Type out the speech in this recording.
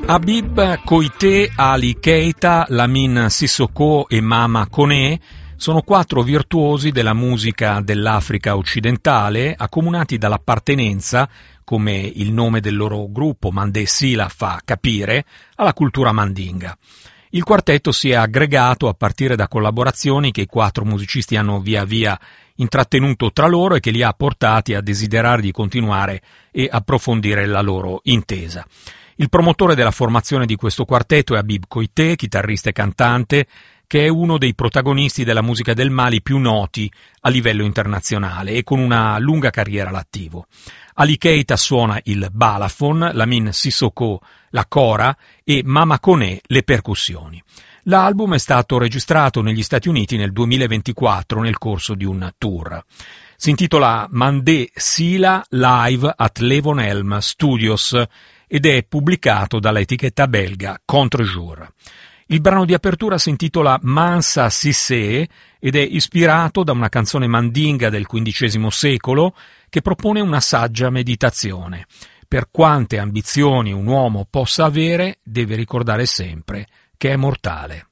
Habib Koité, Ali Keita, Lamine Sissoko e Mama Koné sono 4 virtuosi della musica dell'Africa occidentale, accomunati dall'appartenenza, come il nome del loro gruppo Mandé Sila fa capire, alla cultura mandinga. Il quartetto si è aggregato a partire da collaborazioni che i 4 musicisti hanno via via intrattenuto tra loro e che li ha portati a desiderare di continuare e approfondire la loro intesa. Il promotore della formazione di questo quartetto è Habib Koité, chitarrista e cantante, che è uno dei protagonisti della musica del Mali più noti a livello internazionale e con una lunga carriera all'attivo. Ali Keita suona il balafon, Lamine Sissoko la cora e Mama Koné le percussioni. L'album è stato registrato negli Stati Uniti nel 2024 nel corso di un tour. Si intitola Mandé Sila Live at Levon Helm Studios ed è pubblicato dalla etichetta belga Contre-Jour. Il brano di apertura si intitola Mansa Sissé ed è ispirato da una canzone mandinga del XV secolo che propone una saggia meditazione. Per quante ambizioni un uomo possa avere, deve ricordare sempre che è mortale.